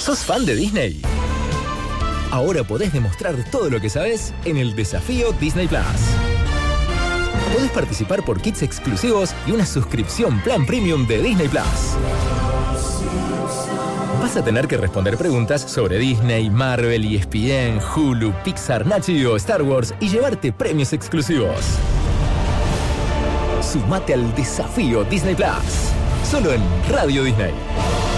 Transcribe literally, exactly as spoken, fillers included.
¿Sos fan de Disney? Ahora podés demostrar todo lo que sabés en el desafío Disney Plus. Podés participar por kits exclusivos y una suscripción plan premium de Disney Plus. Vas a tener que responder preguntas sobre Disney, Marvel, E S P N, Hulu, Pixar, Nat Geo, Star Wars y llevarte premios exclusivos. Sumate al desafío Disney Plus, solo en Radio Disney.